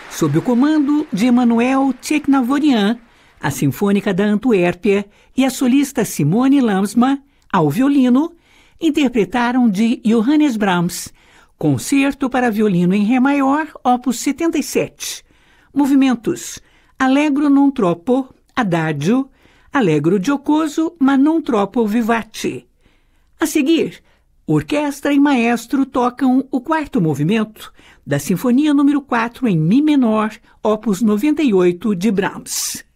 sob o comando de Emmanuel Tcheknavorian, a Sinfônica da Antuérpia e a solista Simone Lamsma, ao violino, interpretaram de Johannes Brahms, Concerto para Violino em Ré Maior, opus 77. Movimentos: Allegro non troppo, Adagio, Allegro giocoso, ma non troppo vivace. A seguir, orquestra e maestro tocam o quarto movimento da Sinfonia número 4 em Mi menor, opus 98 de Brahms.